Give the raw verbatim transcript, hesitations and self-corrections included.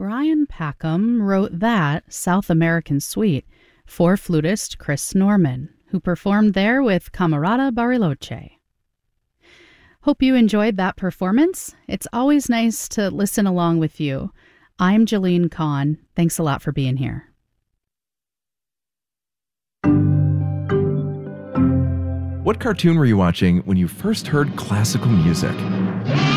Brian Packham wrote that South American suite for flutist Chris Norman, who performed there with Camerata Bariloche. Hope you enjoyed that performance. It's always nice to listen along with you. I'm Jolene Kahn. Thanks a lot for being here. What cartoon were you watching when you first heard classical music?